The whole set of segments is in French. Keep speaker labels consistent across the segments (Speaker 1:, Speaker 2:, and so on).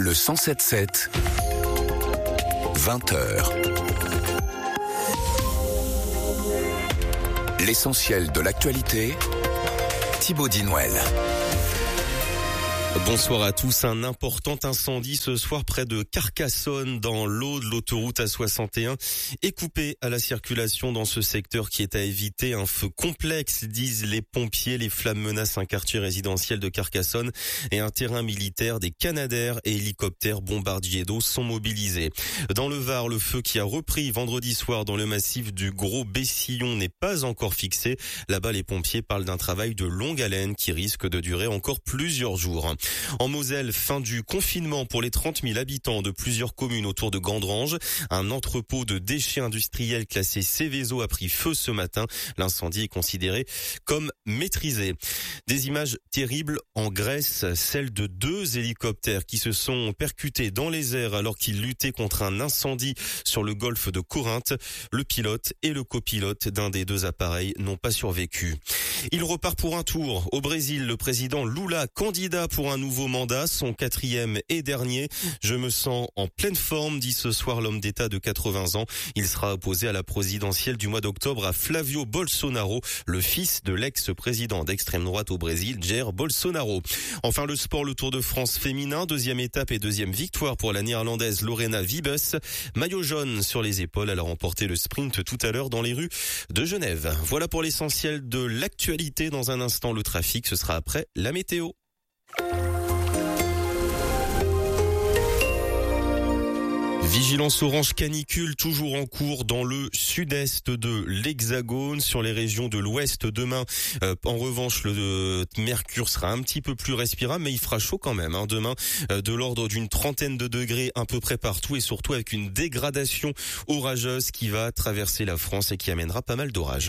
Speaker 1: Le 107.7, 20h. L'essentiel de l'actualité, Thibaut Dinouel.
Speaker 2: Bonsoir à tous. Un important incendie ce soir près de Carcassonne dans l'Aude. L'autoroute A61 est coupée à la circulation dans ce secteur qui est à éviter. Un feu complexe, disent les pompiers. Les flammes menacent un quartier résidentiel de Carcassonne et un terrain militaire. Des Canadair et hélicoptères bombardiers d'eau sont mobilisés. Dans le Var, le feu qui a repris vendredi soir dans le massif du Gros Bessillon n'est pas encore fixé. Là-bas, les pompiers parlent d'un travail de longue haleine qui risque de durer encore plusieurs jours. En Moselle, fin du confinement pour les 30 000 habitants de plusieurs communes autour de Gandrange. Un entrepôt de déchets industriels classé Céveso a pris feu ce matin. L'incendie est considéré comme maîtrisé. Des images terribles en Grèce, celles de 2 hélicoptères qui se sont percutés dans les airs alors qu'ils luttaient contre un incendie sur le golfe de Corinthe. Le pilote et le copilote d'un des 2 appareils n'ont pas survécu. Il repart pour un tour. Au Brésil, le président Lula, candidat pour un nouveau mandat, son 4e et dernier. Je me sens en pleine forme, dit ce soir l'homme d'État de 80 ans. Il sera opposé à la présidentielle du mois d'octobre à Flavio Bolsonaro, le fils de l'ex-président d'extrême droite au Brésil, Jair Bolsonaro. Enfin, le sport, le Tour de France féminin, 2e étape et 2e victoire pour la néerlandaise Lorena Wiebes. Maillot jaune sur les épaules, elle a remporté le sprint tout à l'heure dans les rues de Genève. Voilà pour l'essentiel de l'actualité. Dans un instant, le trafic, ce sera après la météo. Vigilance orange canicule toujours en cours dans le sud-est de l'Hexagone, sur les régions de l'ouest demain. En revanche, le mercure sera un petit peu plus respirable, mais il fera chaud quand même. Demain, de l'ordre d'une 30aine de degrés à peu près partout et surtout avec une dégradation orageuse qui va traverser la France et qui amènera pas mal d'orages.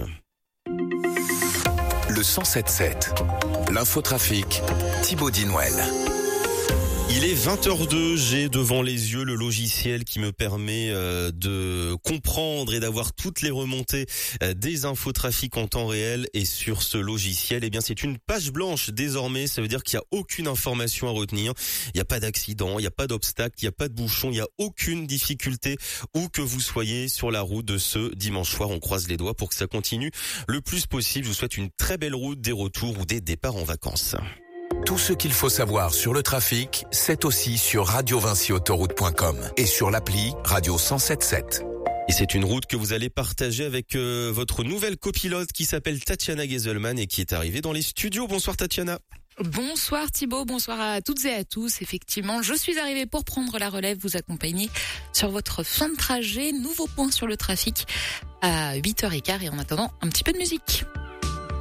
Speaker 1: Le 107.7, l'infotrafic, Thibaut Dinouel.
Speaker 2: Il est 20h02, j'ai devant les yeux le logiciel qui me permet de comprendre et d'avoir toutes les remontées des infotrafics en temps réel. Et sur ce logiciel, eh bien c'est une page blanche désormais, ça veut dire qu'il n'y a aucune information à retenir. Il n'y a pas d'accident, il n'y a pas d'obstacle, il n'y a pas de bouchon, il n'y a aucune difficulté où que vous soyez sur la route de ce dimanche soir. On croise les doigts pour que ça continue le plus possible. Je vous souhaite une très belle route, des retours ou des départs en vacances.
Speaker 1: Tout ce qu'il faut savoir sur le trafic, c'est aussi sur radiovinciautoroute.com et sur l'appli Radio 107.7.
Speaker 2: Et c'est une route que vous allez partager avec votre nouvelle copilote qui s'appelle Tatiana Geselman et qui est arrivée dans les studios. Bonsoir Tatiana.
Speaker 3: Bonsoir Thibaut, bonsoir à toutes et à tous. Effectivement, je suis arrivée pour prendre la relève, vous accompagner sur votre fin de trajet. Nouveau point sur le trafic à 8h15 et en attendant, un petit peu de musique.